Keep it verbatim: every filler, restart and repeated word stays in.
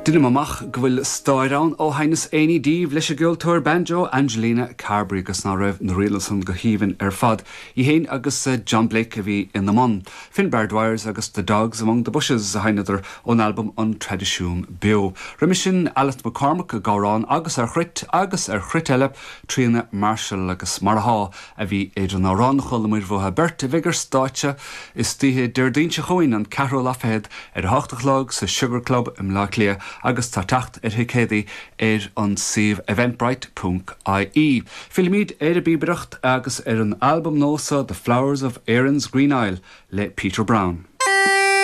Dine mamach gwil stoiran o hainus eini dív leis a gultúr banjo Angelina Carberry gus ná raibh na rialsan go hívan ar fad. I héin agus uh, John Blake a bhí in the mon. Finn Bardwires agus The Dogs Among the Bushes a hainadar on album on Tradiisiún Bio. Remission Alan McCormick a gárán agus ar chrit agus ar chritelle Trina Marshall agus Marha a bhí éidir ná rán cholamir bhótha Bert a vigar stáitse is títhe deirdínse choin an Carol Lafhead ar hachtachlog sa Sugar Club im Lachlia agus tá tacht ar hicédi ar an save eventbrite dot I E. Filmid ar a bíbreacht agus ar an album nósa The Flowers of Erin's Green Isle le Peter Brown.